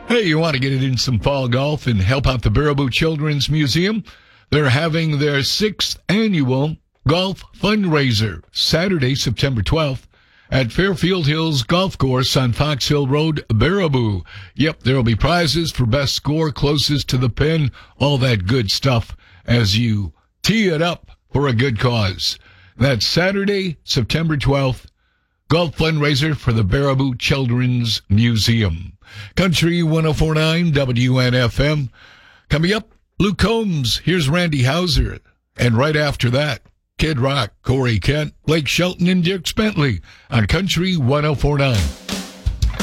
Hey, you want to get in some fall golf and help out the Baraboo Children's Museum? They're having their 6th annual golf fundraiser Saturday, September 12th at Fairfield Hills Golf Course on Fox Hill Road, Baraboo. Yep, there'll be prizes for best score, closest to the pin, all that good stuff as you tee it up for a good cause. That's Saturday, September 12th, golf fundraiser for the Baraboo Children's Museum. Country 104.9 WNFM. Coming up, Luke Combs. Here's Randy Houser. And right after that, Kid Rock, Corey Kent, Blake Shelton, and Dirk Bentley on Country 104.9.